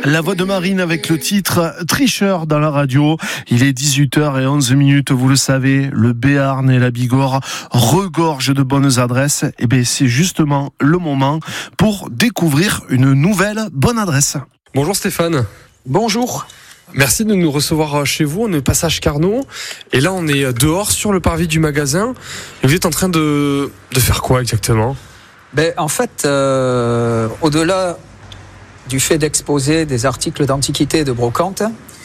La voix de Marine avec le titre Tricheur dans la radio. Il est 18h11, vous le savez, le Béarn et la Bigorre regorgent de bonnes adresses. Et bien c'est justement le moment pour découvrir une nouvelle bonne adresse. Bonjour Stéphane. Bonjour. Merci de nous recevoir chez vous. On est passage Carnot et là on est dehors sur le parvis du magasin. Et vous êtes en train de faire quoi exactement ? En fait, au-delà du fait d'exposer des articles d'antiquité et de brocante,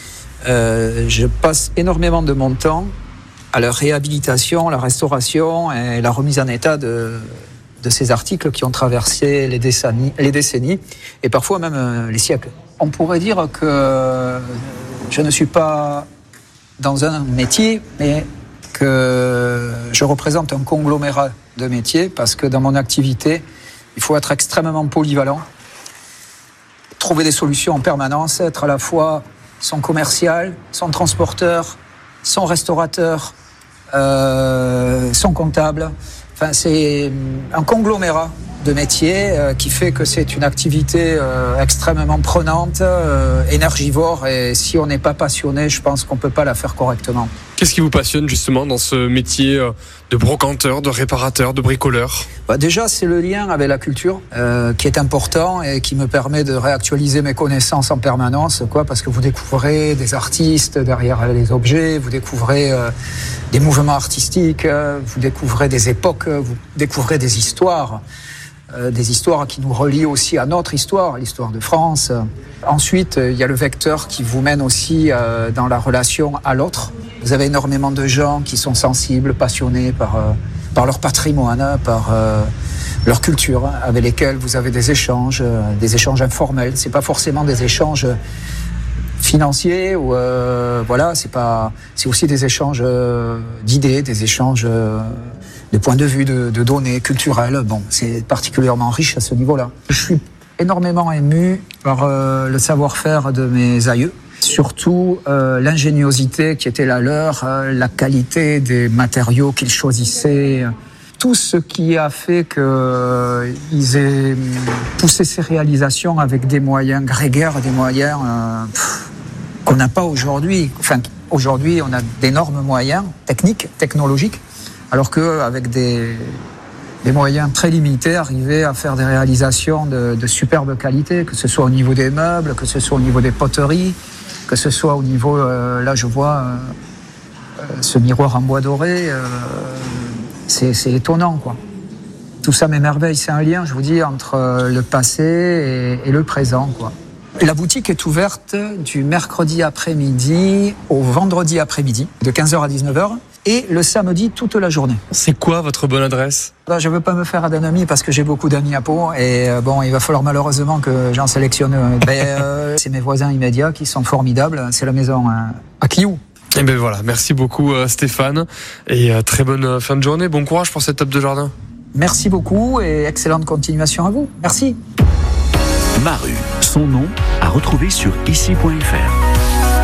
je passe énormément de mon temps à leur réhabilitation, la restauration et la remise en état de ces articles qui ont traversé les décennies et parfois même les siècles. On pourrait dire que je ne suis pas dans un métier, mais que je représente un conglomérat de métiers parce que dans mon activité, il faut être extrêmement polyvalent, trouver des solutions en permanence, être à la fois son commercial, son transporteur, son restaurateur, son comptable. Enfin, c'est un conglomérat de métiers qui fait que c'est une activité extrêmement prenante, énergivore, et si on n'est pas passionné, je pense qu'on ne peut pas la faire correctement. Qu'est-ce qui vous passionne justement dans ce métier de brocanteur, de réparateur, de bricoleur ? Déjà, c'est le lien avec la culture qui est important et qui me permet de réactualiser mes connaissances en permanence, parce que vous découvrez des artistes derrière les objets, vous découvrez des mouvements artistiques, vous découvrez des époques, vous découvrez des histoires qui nous relient aussi à notre histoire, l'histoire de France. Ensuite, il y a le vecteur qui vous mène aussi dans la relation à l'autre. Vous avez énormément de gens qui sont sensibles, passionnés par leur patrimoine, par leur culture, avec lesquels vous avez des échanges informels. C'est pas forcément des échanges financiers ou c'est aussi des échanges d'idées, des échanges de points de vue, de données culturelles. C'est particulièrement riche à ce niveau-là. Je suis énormément ému par le savoir-faire de mes aïeux, surtout l'ingéniosité qui était la leur, la qualité des matériaux qu'ils choisissaient, tout ce qui a fait qu'ils aient poussé ces réalisations avec des moyens grégaires, des moyens qu'on n'a pas aujourd'hui. Enfin, aujourd'hui, on a d'énormes moyens techniques, technologiques, alors qu'avec des moyens très limités, arriver à faire des réalisations de superbe qualité, que ce soit au niveau des meubles, que ce soit au niveau des poteries, que ce soit au niveau... là, je vois ce miroir en bois doré, c'est étonnant, quoi. Tout ça m'émerveille, c'est un lien, je vous dis, entre le passé et le présent, quoi. La boutique est ouverte du mercredi après-midi au vendredi après-midi, de 15h à 19h. Et le samedi, toute la journée. C'est quoi votre bonne adresse ? Je ne veux pas me faire d'ennemis parce que j'ai beaucoup d'amis à Pau. Et il va falloir malheureusement que j'en sélectionne. C'est mes voisins immédiats qui sont formidables. C'est la maison à Cliou. Et bien voilà, merci beaucoup Stéphane. Et très bonne fin de journée. Bon courage pour cette table de jardin. Merci beaucoup et excellente continuation à vous. Merci. Maru, son nom à retrouver sur ici.fr.